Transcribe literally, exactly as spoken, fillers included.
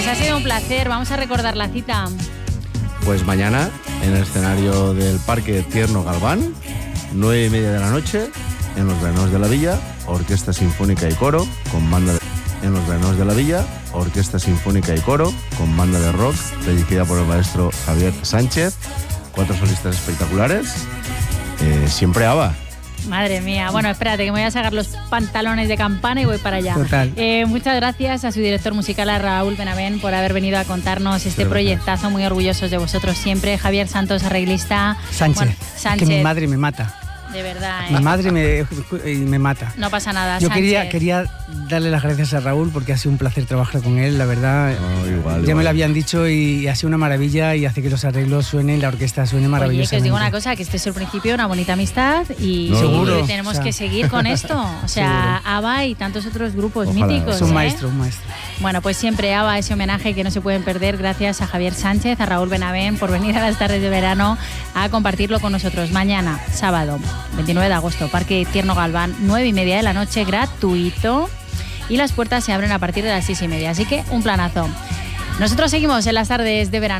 Ha sido un placer, vamos a recordar la cita. Pues mañana, en el escenario del Parque Tierno Galván, nueve y media de la noche, en los Graneros de la Villa, Orquesta Sinfónica y Coro, con banda de... En los Graneros de la Villa, Orquesta Sinfónica y Coro, con banda de rock, dirigida por el maestro Javier Sánchez, cuatro solistas espectaculares, eh, siempre ABBA. Madre mía, bueno, espérate que me voy a sacar los pantalones de campana y voy para allá. Total. Eh, muchas gracias a su director musical, a Raúl Benavent, por haber venido a contarnos este proyectazo, muy orgullosos de vosotros siempre. Javier Santos, arreglista. Sánchez, bueno, Sánchez. Es que mi madre me mata. De verdad, ¿eh? Mi madre me, me mata. No pasa nada, Yo Sánchez. quería, quería darle las gracias a Raúl porque ha sido un placer trabajar con él, la verdad. Oh, igual, ya igual. me lo habían dicho y ha sido una maravilla y hace que los arreglos suenen, la orquesta suene Oye, maravillosamente. que os digo una cosa, que este es el principio de una bonita amistad y, No, seguro. y tenemos O sea, que seguir con esto. O sea, seguro. ABBA y tantos otros grupos Ojalá. míticos. Es un ¿eh? maestro, un maestro. Bueno, pues siempre ABBA, ese homenaje que no se pueden perder, gracias a Javier Sánchez, a Raúl Benavent por venir a las tardes de verano a compartirlo con nosotros. Mañana, sábado, veintinueve de agosto, Parque Tierno Galván, nueve y media de la noche, gratuito. Y las puertas se abren a partir de las seis y media. Así que un planazo. Nosotros seguimos en las tardes de verano.